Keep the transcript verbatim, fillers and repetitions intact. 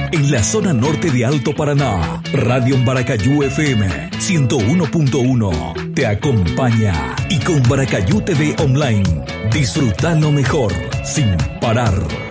En la zona norte de Alto Paraná, Radio Baracayú F M ciento uno punto uno te acompaña. Y con Baracayú T V Online, disfruta lo mejor sin parar.